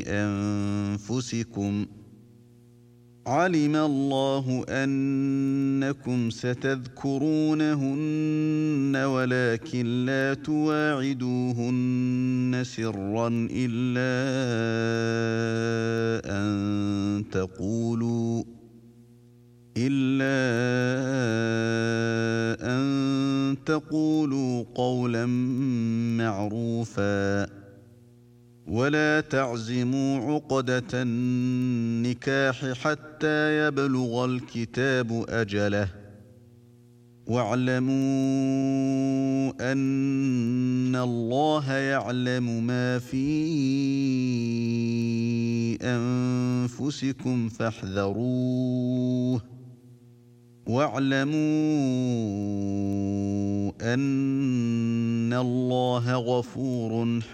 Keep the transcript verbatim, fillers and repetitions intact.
أنفسكم علم الله أنكم ستذكرونهن ولكن لا تواعدوهن سرا إلا أن تقولوا إلا أن تقولوا قولا معروفا ولا تعزموا عقدة النكاح حتى يبلغ الكتاب أجله واعلموا أن الله يعلم ما في أنفسكم فاحذروه واعلموا أن الله غفور